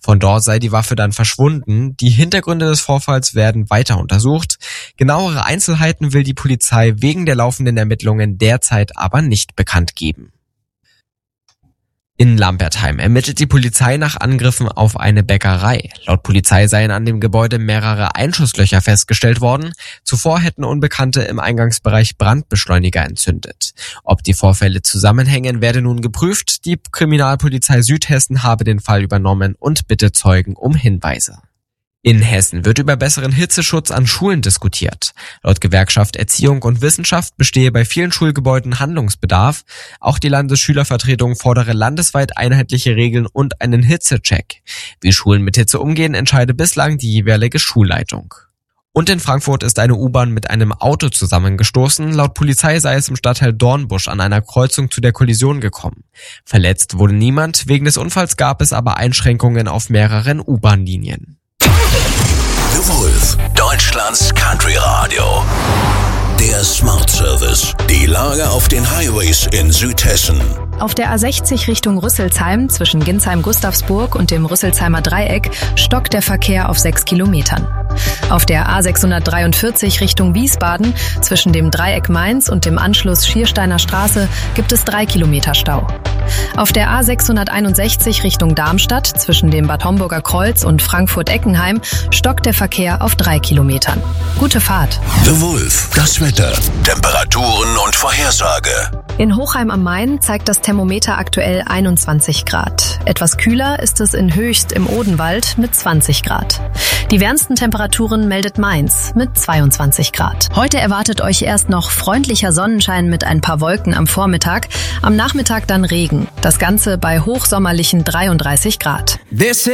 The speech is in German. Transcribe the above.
Von dort sei die Waffe dann verschwunden. Die Hintergründe des Vorfalls werden weiter untersucht. Genauere Einzelheiten will die Polizei wegen der laufenden Ermittlungen derzeit aber nicht bekannt geben. In Lambertheim ermittelt die Polizei nach Angriffen auf eine Bäckerei. Laut Polizei seien an dem Gebäude mehrere Einschusslöcher festgestellt worden. Zuvor hätten Unbekannte im Eingangsbereich Brandbeschleuniger entzündet. Ob die Vorfälle zusammenhängen, werde nun geprüft. Die Kriminalpolizei Südhessen habe den Fall übernommen und bittet Zeugen um Hinweise. In Hessen wird über besseren Hitzeschutz an Schulen diskutiert. Laut Gewerkschaft Erziehung und Wissenschaft bestehe bei vielen Schulgebäuden Handlungsbedarf. Auch die Landesschülervertretung fordere landesweit einheitliche Regeln und einen Hitzecheck. Wie Schulen mit Hitze umgehen, entscheide bislang die jeweilige Schulleitung. Und in Frankfurt ist eine U-Bahn mit einem Auto zusammengestoßen. Laut Polizei sei es im Stadtteil Dornbusch an einer Kreuzung zu der Kollision gekommen. Verletzt wurde niemand. Wegen des Unfalls gab es aber Einschränkungen auf mehreren U-Bahn-Linien. The Wolf, Deutschlands Country Radio. Der Smart Service. Die Lage auf den Highways in Südhessen. Auf der A60 Richtung Rüsselsheim zwischen Ginsheim-Gustavsburg und dem Rüsselsheimer Dreieck stockt der Verkehr auf 6 Kilometern. Auf der A643 Richtung Wiesbaden zwischen dem Dreieck Mainz und dem Anschluss Schiersteiner Straße gibt es 3 Kilometer Stau. Auf der A661 Richtung Darmstadt zwischen dem Bad Homburger Kreuz und Frankfurt-Eckenheim stockt der Verkehr auf 3 Kilometern. Gute Fahrt. The Wolf, das Wetter, Temperaturen und Vorhersage. In Hochheim am Main zeigt das Thermometer aktuell 21 Grad. Etwas kühler ist es in Höchst im Odenwald mit 20 Grad. Die wärmsten Temperaturen meldet Mainz mit 22 Grad. Heute erwartet euch erst noch freundlicher Sonnenschein mit ein paar Wolken am Vormittag, am Nachmittag dann Regen. Das Ganze bei hochsommerlichen 33 Grad.